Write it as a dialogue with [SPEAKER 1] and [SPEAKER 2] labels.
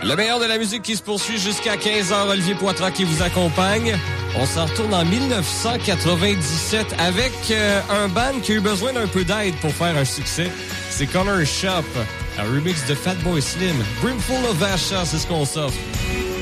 [SPEAKER 1] Le meilleur de la musique qui se poursuit jusqu'à 15h. Olivier Poitras qui vous accompagne. On s'en retourne en 1997 avec un band qui a eu besoin d'un peu d'aide pour faire un succès. C'est Corner Shop, un remix de Fatboy Slim. Brimful of Asha, c'est ce qu'on s'offre.